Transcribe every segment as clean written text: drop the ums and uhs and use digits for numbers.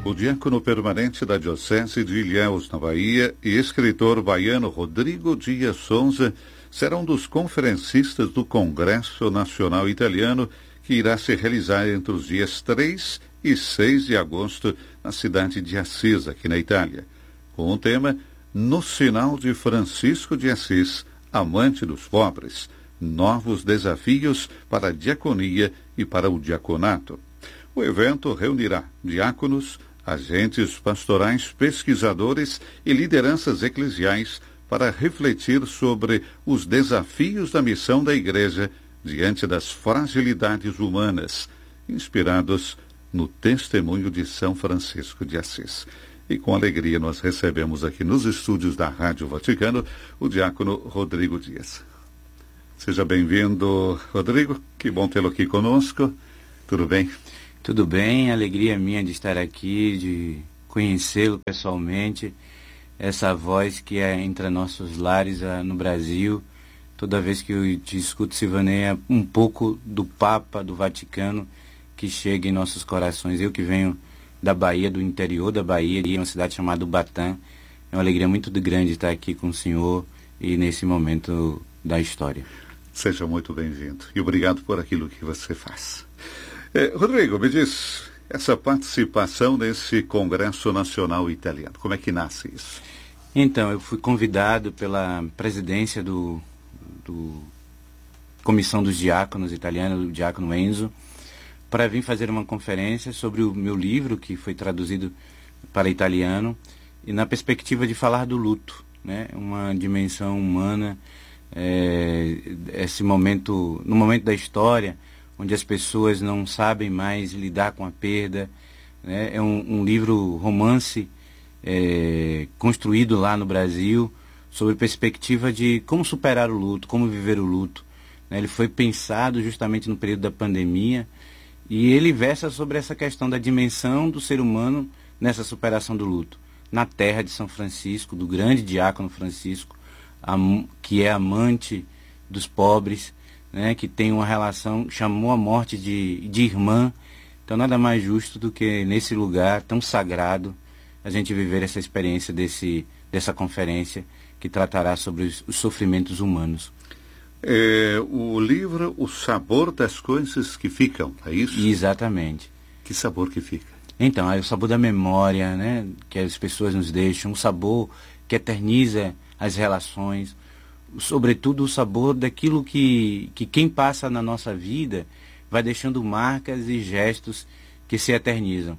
O diácono permanente da Diocese de Ilhéus, na Bahia, e escritor baiano Rodrigo Dias Souza será um dos conferencistas do Congresso Nacional Italiano, que irá se realizar entre os dias 3 e 6 de agosto na cidade de Assis, aqui na Itália, com o tema No Sinal de Francisco de Assis, amante dos pobres, novos desafios para a diaconia e para o diaconato. O evento reunirá diáconos, agentes pastorais, pesquisadores e lideranças eclesiais para refletir sobre os desafios da missão da Igreja diante das fragilidades humanas, inspirados no testemunho de São Francisco de Assis. E com alegria nós recebemos aqui nos estúdios da Rádio Vaticano o diácono Rodrigo Dias. Seja bem-vindo, Rodrigo. Que bom tê-lo aqui conosco. Tudo bem? Tudo bem, alegria minha de estar aqui, de conhecê-lo pessoalmente, essa voz que é entre nossos lares no Brasil. Toda vez que eu te escuto, Silvaneia, um pouco do Papa, do Vaticano, que chega em nossos corações. Eu que venho da Bahia, do interior da Bahia, de uma cidade chamada Ubatã, é uma alegria muito grande estar aqui com o senhor e nesse momento da história. Seja muito bem-vindo e obrigado por aquilo que você faz. Rodrigo, me diz, essa participação nesse Congresso Nacional Italiano, como é que nasce isso? Então, eu fui convidado pela presidência do Comissão dos Diáconos Italianos, o diácono Enzo, para vir fazer uma conferência sobre o meu livro, que foi traduzido para italiano, e na perspectiva de falar do luto, né? Uma dimensão humana, esse momento, no momento da história, onde as pessoas não sabem mais lidar com a perda, né? É um livro romance construído lá no Brasil, sobre perspectiva de como superar o luto, como viver o luto, né? Ele foi pensado justamente no período da pandemia, e ele versa sobre essa questão da dimensão do ser humano nessa superação do luto. Na terra de São Francisco, do grande diácono Francisco, que é amante dos pobres, né, que tem uma relação, chamou a morte de irmã. Então nada mais justo do que nesse lugar tão sagrado a gente viver essa experiência dessa conferência que tratará sobre os sofrimentos humanos. O livro O Sabor das Coisas que Ficam, é isso? Exatamente. Que sabor que fica? Então, é o sabor da memória, né, que as pessoas nos deixam, um sabor que eterniza as relações, sobretudo o sabor daquilo que quem passa na nossa vida vai deixando marcas e gestos que se eternizam.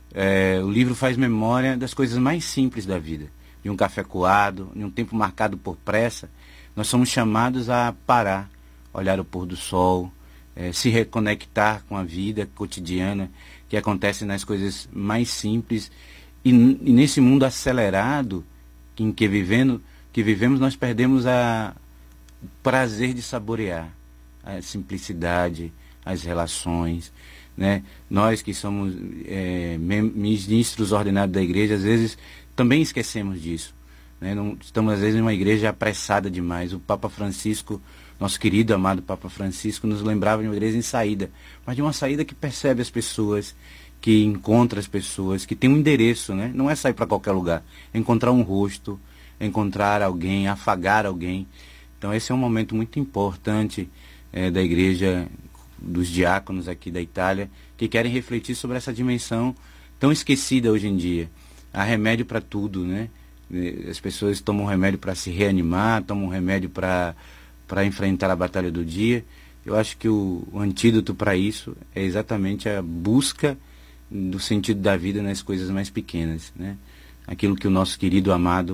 O livro faz memória das coisas mais simples da vida, de um café coado, de um tempo marcado por pressa. Nós somos chamados a parar, olhar o pôr do sol, se reconectar com a vida cotidiana que acontece nas coisas mais simples, e nesse mundo acelerado em que vivemos, nós perdemos o prazer de saborear a simplicidade, as relações, né? Nós que somos ministros ordenados da igreja, às vezes também esquecemos disso, né? Não, estamos às vezes em uma igreja apressada demais. O Papa Francisco, nosso querido amado Papa Francisco, nos lembrava de uma igreja em saída, mas de uma saída que percebe as pessoas, que encontra as pessoas, que tem um endereço, né? Não é sair para qualquer lugar, é encontrar um rosto, encontrar alguém, afagar alguém. Então esse é um momento muito importante da igreja, dos diáconos aqui da Itália, que querem refletir sobre essa dimensão tão esquecida hoje em dia. Há remédio para tudo, né? As pessoas tomam remédio para se reanimar, tomam remédio para enfrentar a batalha do dia. Eu acho que o antídoto para isso é exatamente a busca do sentido da vida nas coisas mais pequenas, né? Aquilo que o nosso querido amado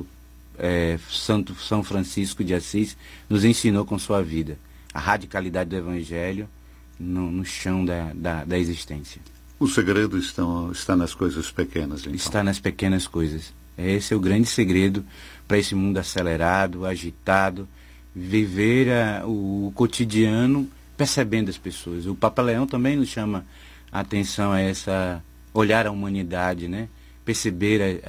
Santo São Francisco de Assis nos ensinou com sua vida. A radicalidade do Evangelho no chão da existência. O segredo está nas coisas pequenas, então. Está nas pequenas coisas. Esse é o grande segredo para esse mundo acelerado, agitado, viver o cotidiano percebendo as pessoas. O Papa Leão também nos chama a atenção a olhar a humanidade, né? Perceber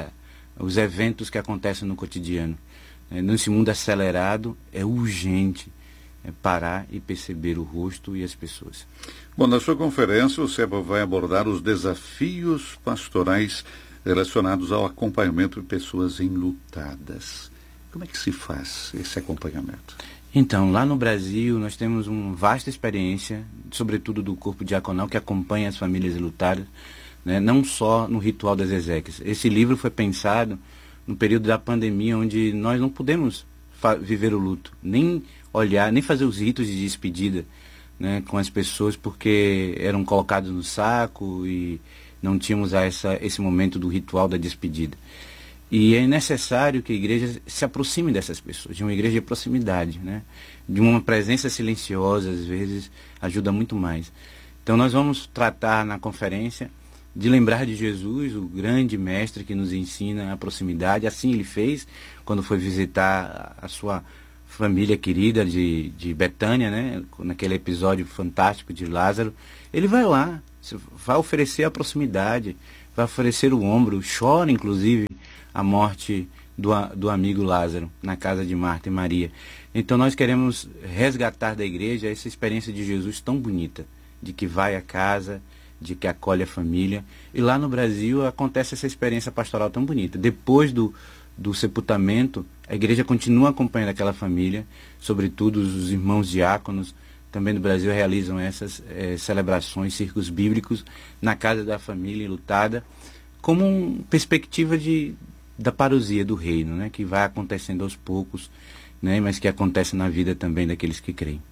os eventos que acontecem no cotidiano. Nesse mundo acelerado, é urgente parar e perceber o rosto e as pessoas. Bom, na sua conferência, o SEPA vai abordar os desafios pastorais relacionados ao acompanhamento de pessoas enlutadas. Como é que se faz esse acompanhamento? Então, lá no Brasil, nós temos uma vasta experiência, sobretudo do corpo diaconal, que acompanha as famílias enlutadas, né, não só no ritual das exéquias. Esse livro foi pensado no período da pandemia, onde nós não pudemos viver o luto, nem olhar, nem fazer os ritos de despedida, né, com as pessoas, porque eram colocados no saco e não tínhamos esse momento do ritual da despedida. E é necessário que a igreja se aproxime dessas pessoas, de uma igreja de proximidade, né, de uma presença silenciosa, às vezes, ajuda muito mais. Então nós vamos tratar na conferência de lembrar de Jesus, o grande mestre que nos ensina a proximidade. Assim ele fez quando foi visitar a sua família querida de Betânia, né? Naquele episódio fantástico de Lázaro. Ele vai lá, vai oferecer a proximidade, vai oferecer o ombro, chora inclusive a morte do amigo Lázaro na casa de Marta e Maria. Então nós queremos resgatar da igreja essa experiência de Jesus tão bonita, de que vai à casa, de que acolhe a família. E lá no Brasil acontece essa experiência pastoral tão bonita. Depois do sepultamento, a igreja continua acompanhando aquela família, sobretudo os irmãos diáconos, também no Brasil realizam essas celebrações, círculos bíblicos, na casa da família enlutada, como uma perspectiva da parousia do reino, né, que vai acontecendo aos poucos, né, mas que acontece na vida também daqueles que creem.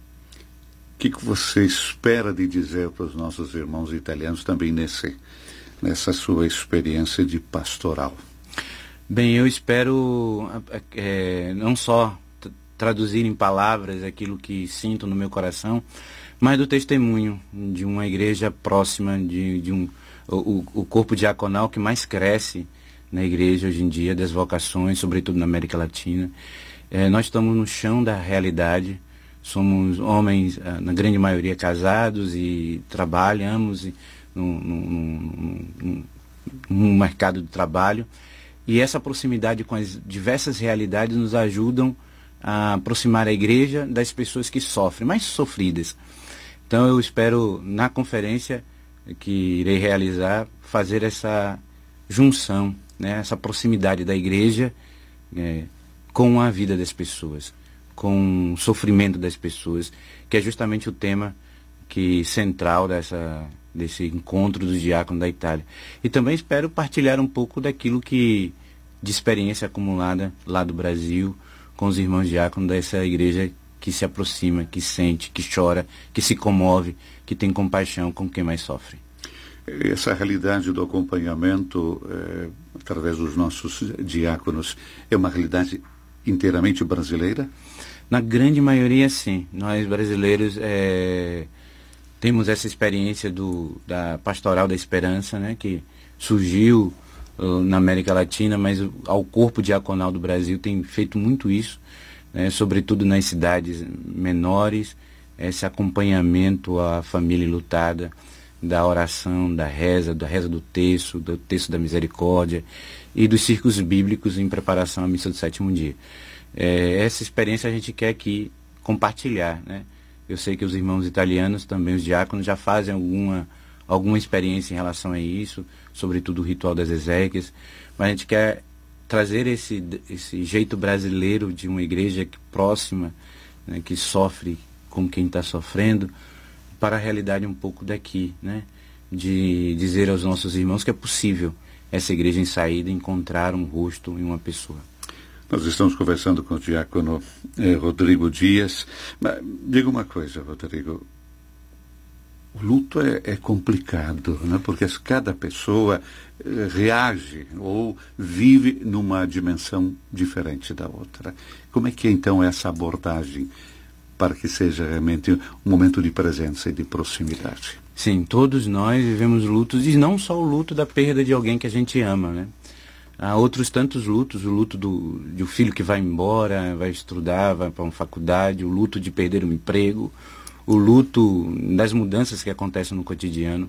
O que você espera de dizer para os nossos irmãos italianos também nessa sua experiência de pastoral? Bem, eu espero não só traduzir em palavras aquilo que sinto no meu coração, mas do testemunho de uma igreja próxima, o corpo diaconal que mais cresce na igreja hoje em dia, das vocações, sobretudo na América Latina. Nós estamos no chão da realidade. Somos homens, na grande maioria, casados e trabalhamos no mercado de trabalho. E essa proximidade com as diversas realidades nos ajudam a aproximar a igreja das pessoas que sofrem, mais sofridas. Então eu espero, na conferência que irei realizar, fazer essa junção, né, essa proximidade da igreja com a vida das pessoas, com o sofrimento das pessoas, que é justamente o tema central desse encontro dos diáconos da Itália. E também espero partilhar um pouco daquilo de experiência acumulada lá do Brasil, com os irmãos diáconos dessa igreja que se aproxima, que sente, que chora, que se comove, que tem compaixão com quem mais sofre. Essa realidade do acompanhamento através dos nossos diáconos é uma realidade inteiramente brasileira? Na grande maioria, sim. Nós brasileiros temos essa experiência da Pastoral da Esperança, né, que surgiu na América Latina, mas ao corpo diaconal do Brasil tem feito muito isso, né, sobretudo nas cidades menores, esse acompanhamento à família enlutada, da oração, da reza do texto da misericórdia e dos círculos bíblicos em preparação à missa do sétimo dia. Essa experiência a gente quer aqui compartilhar, né? Eu sei que os irmãos italianos, também os diáconos, já fazem alguma experiência em relação a isso, sobretudo o ritual das exéquias, mas a gente quer trazer esse jeito brasileiro de uma igreja próxima, né, que sofre com quem está sofrendo, para a realidade um pouco daqui, né? De dizer aos nossos irmãos que é possível essa igreja em saída encontrar um rosto em uma pessoa. Nós estamos conversando com o diácono Rodrigo Dias. Mas diga uma coisa, Rodrigo. O luto é complicado, né? Porque cada pessoa reage ou vive numa dimensão diferente da outra. Como é que é, então, essa abordagem para que seja realmente um momento de presença e de proximidade? Sim, todos nós vivemos lutos, e não só o luto da perda de alguém que a gente ama, né? Há outros tantos lutos, o luto do filho que vai embora, vai estudar, vai para uma faculdade, o luto de perder um emprego, o luto das mudanças que acontecem no cotidiano.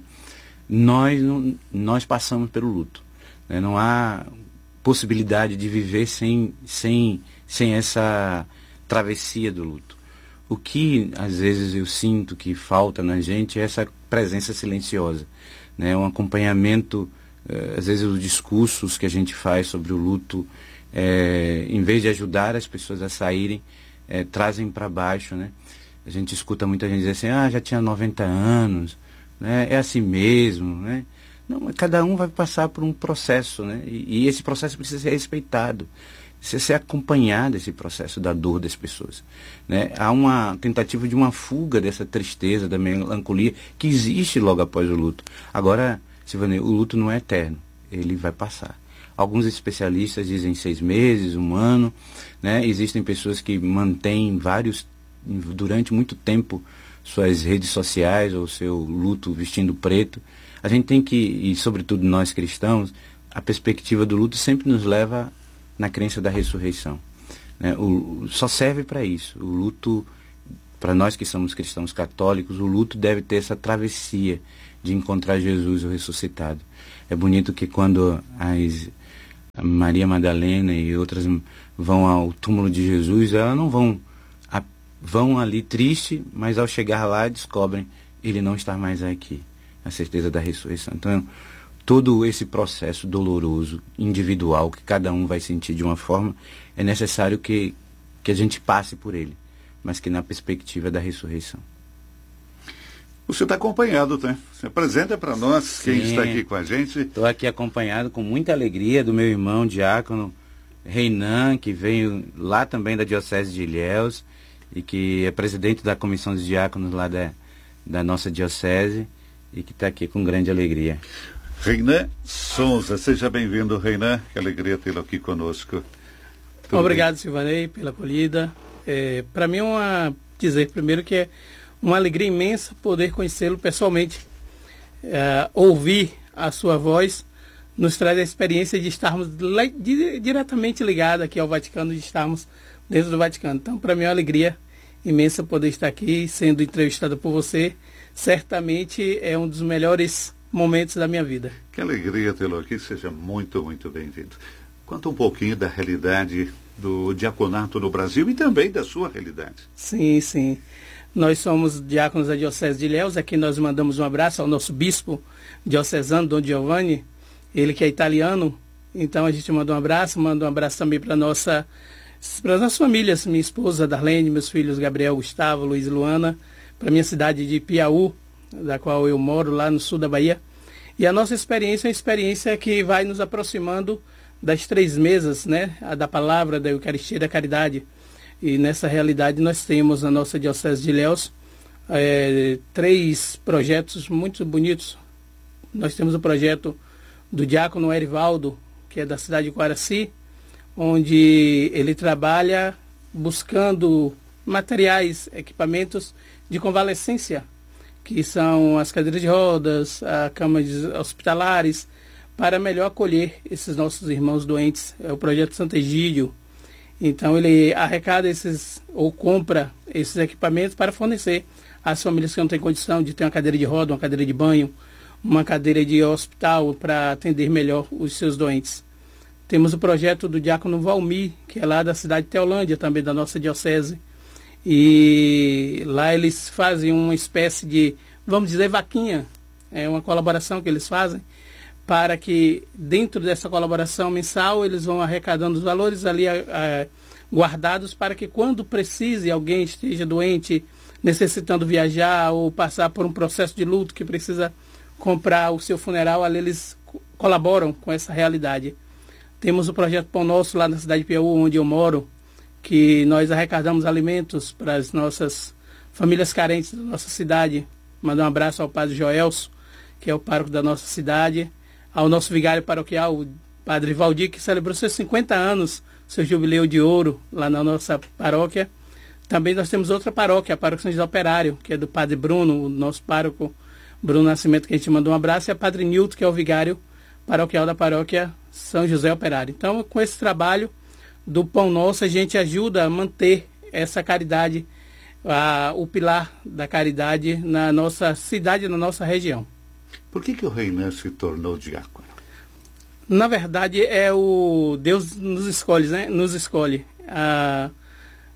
Nós passamos pelo luto, né? Não há possibilidade de viver sem essa travessia do luto. O que às vezes eu sinto que falta na gente é essa presença silenciosa, né? Um acompanhamento, às vezes os discursos que a gente faz sobre o luto, em vez de ajudar as pessoas a saírem, trazem para baixo, né? A gente escuta muita gente dizer assim, já tinha 90 anos, né? É assim mesmo, né? Não, cada um vai passar por um processo, né? E esse processo precisa ser respeitado, precisa ser acompanhado, esse processo da dor das pessoas, né? Há uma tentativa de uma fuga dessa tristeza, da melancolia que existe logo após o luto. Agora, Silvane, o luto não é eterno, ele vai passar. Alguns especialistas dizem 6 meses, 1 ano, né? Existem pessoas que mantêm durante muito tempo, suas redes sociais ou seu luto vestindo preto. A gente tem que, e sobretudo nós cristãos, a perspectiva do luto sempre nos leva na crença da ressurreição, né? Só serve para isso. O luto, para nós que somos cristãos católicos, o luto deve ter essa travessia de encontrar Jesus o ressuscitado. É bonito que quando a Maria Madalena e outras vão ao túmulo de Jesus, elas não vão ali triste, mas ao chegar lá descobrem ele não está mais aqui. A certeza da ressurreição. Então, todo esse processo doloroso, individual, que cada um vai sentir de uma forma, é necessário que a gente passe por ele, mas que na perspectiva da ressurreição. Você está acompanhado, né? Você apresenta para nós quem está aqui com a gente. Estou aqui acompanhado com muita alegria do meu irmão diácono Reinan, que veio lá também da Diocese de Ilhéus e que é presidente da Comissão de Diáconos lá da nossa Diocese e que está aqui com grande alegria. Reinan Souza, seja bem-vindo, Reinan. Que alegria tê-lo aqui conosco. Obrigado, Silvanei, pela acolhida. Para mim dizer primeiro que é uma alegria imensa poder conhecê-lo pessoalmente. Ouvir a sua voz nos traz a experiência de estarmos diretamente ligados aqui ao Vaticano, de estarmos dentro do Vaticano. Então, para mim é uma alegria imensa poder estar aqui, sendo entrevistado por você. Certamente é um dos melhores momentos da minha vida. Que alegria tê-lo aqui, seja muito, muito bem-vindo. Conta um pouquinho da realidade do diaconato no Brasil e também da sua realidade. Sim, sim. Nós somos diáconos da Diocese de Ilhéus. Aqui nós mandamos um abraço ao nosso bispo diocesano, Dom Giovanni, ele que é italiano. Então a gente manda um abraço também para nossas famílias, minha esposa Darlene, meus filhos Gabriel, Gustavo, Luiz e Luana, para minha cidade de Piauí, da qual eu moro, lá no sul da Bahia. E a nossa experiência é uma experiência que vai nos aproximando das 3 mesas, né? A da palavra, da Eucaristia e da caridade. E nessa realidade nós temos na nossa Diocese de Ilhéus 3 projetos muito bonitos. Nós temos o projeto do diácono Erivaldo, que é da cidade de Coaraci, onde ele trabalha buscando materiais, equipamentos de convalescência, que são as cadeiras de rodas, as camas hospitalares, para melhor acolher esses nossos irmãos doentes. É o projeto Santo Egídio. Então ele arrecada ou compra esses equipamentos para fornecer às famílias que não têm condição de ter uma cadeira de roda, uma cadeira de banho, uma cadeira de hospital para atender melhor os seus doentes. Temos o projeto do diácono Valmir, que é lá da cidade de Teolândia, também da nossa diocese. E lá eles fazem uma espécie de, vamos dizer, vaquinha. É uma colaboração que eles fazem para que dentro dessa colaboração mensal eles vão arrecadando os valores ali guardados para que quando precise, alguém esteja doente, necessitando viajar ou passar por um processo de luto que precisa comprar o seu funeral, ali eles colaboram com essa realidade. Temos o projeto Pão Nosso lá na cidade de Piauí, onde eu moro, que nós arrecadamos alimentos para as nossas famílias carentes da nossa cidade. Mandar um abraço ao padre Joelso, que é o pároco da nossa cidade, ao nosso vigário paroquial, o padre Valdir, que celebrou seus 50 anos, seu jubileu de ouro, lá na nossa paróquia. Também nós temos outra paróquia, a paróquia São José Operário, que é do padre Bruno, o nosso pároco Bruno Nascimento, que a gente mandou um abraço, e a padre Nilton, que é o vigário paroquial da paróquia São José Operário. Então, com esse trabalho do Pão Nosso, a gente ajuda a manter essa caridade, o pilar da caridade na nossa cidade, na nossa região. Por que o Reinan se tornou diácono? Na verdade, Deus nos escolhe, né? Nos escolhe.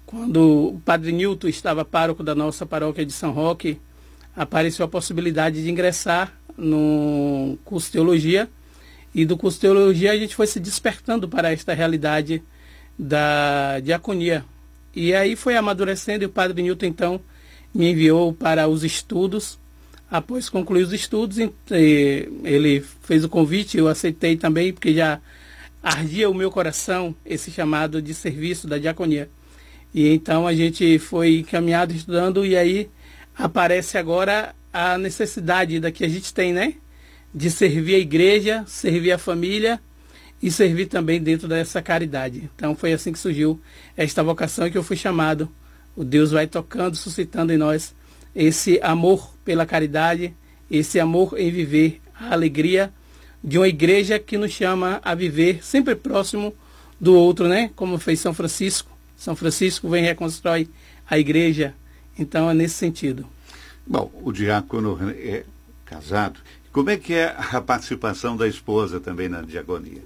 quando o Padre Nilton estava pároco da nossa paróquia de São Roque, apareceu a possibilidade de ingressar no curso de teologia, e do curso de teologia a gente foi se despertando para esta realidade da diaconia. E aí foi amadurecendo, e o Padre Nilton então me enviou para os estudos. Após concluir os estudos, ele fez o convite, eu aceitei também, porque já ardia o meu coração esse chamado de serviço da diaconia. E então a gente foi encaminhado estudando, e aí aparece agora a necessidade da que a gente tem, né? De servir a igreja, servir a família e servir também dentro dessa caridade. Então foi assim que surgiu esta vocação que eu fui chamado. O Deus vai tocando, suscitando em nós esse amor pela caridade, esse amor em viver a alegria de uma igreja que nos chama a viver sempre próximo do outro, né? Como fez São Francisco. São Francisco vem e reconstrói a igreja. Então é nesse sentido. Bom, o diácono é casado. Como é que é a participação da esposa também na diaconia?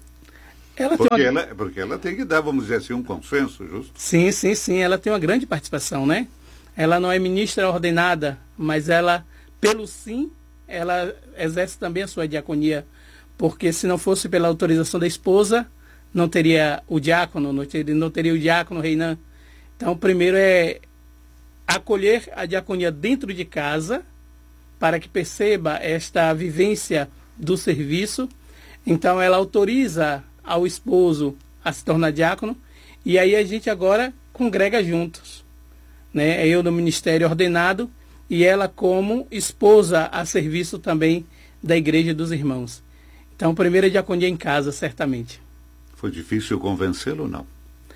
Porque ela tem que dar, vamos dizer assim, um consenso, justo? Sim. Ela tem uma grande participação, né? Ela não é ministra ordenada, mas ela, pelo sim, ela exerce também a sua diaconia. Porque se não fosse pela autorização da esposa, não teria o diácono, não teria o diácono Reinan. Então, primeiro é acolher a diaconia dentro de casa, para que perceba esta vivência do serviço. Então, ela autoriza ao esposo a se tornar diácono, e aí a gente agora congrega juntos, né? Eu no ministério ordenado e ela como esposa a serviço também da igreja dos irmãos. Então, primeira diaconia em casa, certamente. Foi difícil convencê-lo ou não?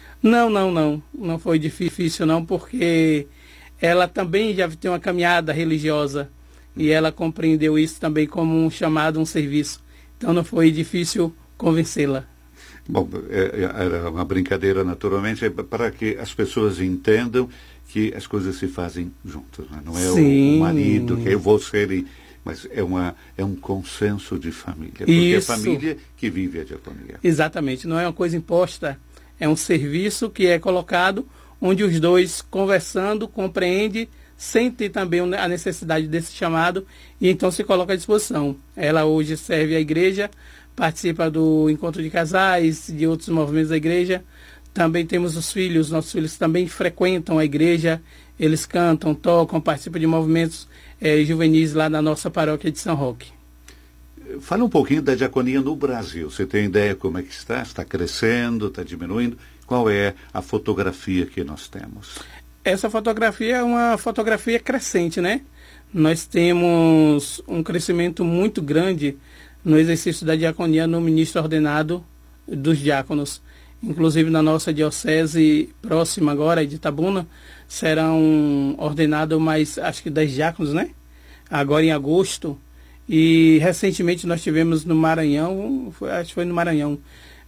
Não foi difícil não, porque ela também já tem uma caminhada religiosa e ela compreendeu isso também como um chamado, um serviço. Então não foi difícil convencê-la. Bom, era uma brincadeira, naturalmente, para que as pessoas entendam que as coisas se fazem juntas. Né? Não é o marido, que é você, mas é um consenso de família. Porque Isso. É a família que vive a diaconia. Exatamente, não é uma coisa imposta, é um serviço que é colocado onde os dois, conversando, compreendem, sentem também a necessidade desse chamado e então se coloca à disposição. Ela hoje serve a igreja, participa do encontro de casais, de outros movimentos da igreja. Também temos os filhos, nossos filhos também frequentam a igreja, eles cantam, tocam, participam de movimentos juvenis lá na nossa paróquia de São Roque. Fala um pouquinho da diaconia no Brasil. Você tem ideia como é que está? Está crescendo, está diminuindo? Qual é a fotografia que nós temos? Essa fotografia é uma fotografia crescente, né? Nós temos um crescimento muito grande no exercício da diaconia no ministro ordenado dos diáconos. Inclusive na nossa diocese próxima agora, de Itabuna, serão ordenados mais, acho que 10 diáconos, né? Agora em agosto. E recentemente nós tivemos no Maranhão, acho que foi no Maranhão,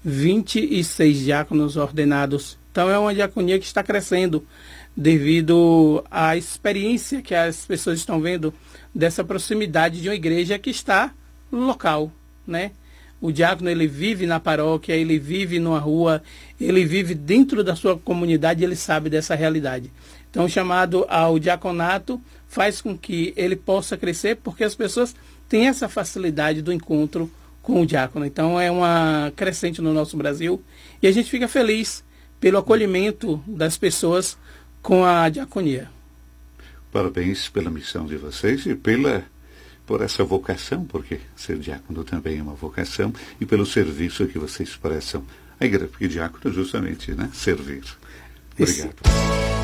26 diáconos ordenados. Então é uma diaconia que está crescendo devido à experiência que as pessoas estão vendo dessa proximidade de uma igreja que está local, né? O diácono, ele vive na paróquia, ele vive numa rua, ele vive dentro da sua comunidade, ele sabe dessa realidade. Então, o chamado ao diaconato faz com que ele possa crescer, porque as pessoas têm essa facilidade do encontro com o diácono. Então, é uma crescente no nosso Brasil e a gente fica feliz pelo acolhimento das pessoas com a diaconia. Parabéns pela missão de vocês e por essa vocação, porque ser diácono também é uma vocação, e pelo serviço que vocês prestam à igreja, porque diácono é justamente, né, servir. Obrigado.